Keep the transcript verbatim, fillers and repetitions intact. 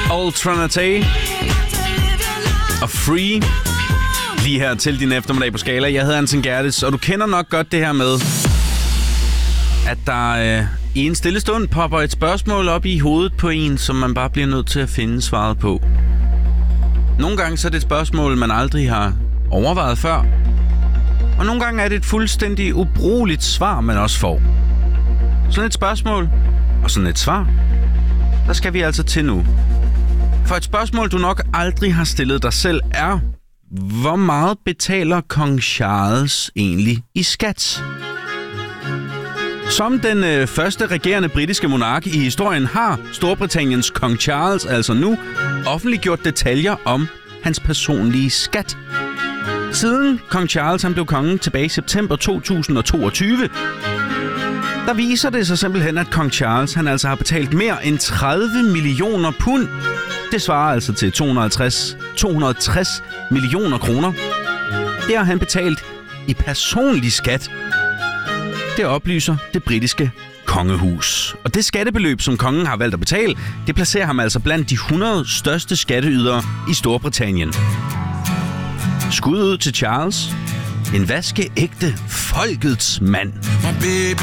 Old Trinity og Free. Lige her til din eftermiddag på Skala. Jeg hedder Anton Gerdes, og du kender nok godt det her med, at der øh, i en stille stund popper et spørgsmål op i hovedet på en, som man bare bliver nødt til at finde svaret på. Nogle gange så er det et spørgsmål, man aldrig har overvejet før. Og nogle gange er det et fuldstændig ubrugeligt svar, man også får. Sådan et spørgsmål og sådan et svar, der skal vi altså til nu. For et spørgsmål, du nok aldrig har stillet dig selv, er: hvor meget betaler kong Charles egentlig i skat? Som den øh, første regerende britiske monark i historien har Storbritanniens kong Charles altså nu offentliggjort detaljer om hans personlige skat. Siden kong Charles han blev konge tilbage i september to tusind og toogtyve, der viser det sig simpelthen, at kong Charles han altså har betalt mere end tredive millioner pund. Det svarer altså til to hundrede og tres millioner kroner. Det har han betalt i personlig skat. Det oplyser det britiske kongehus. Og det skattebeløb, som kongen har valgt at betale, det placerer ham altså blandt de hundrede største skatteydere i Storbritannien. Skud ud til Charles. En vaskeægte folkets mand.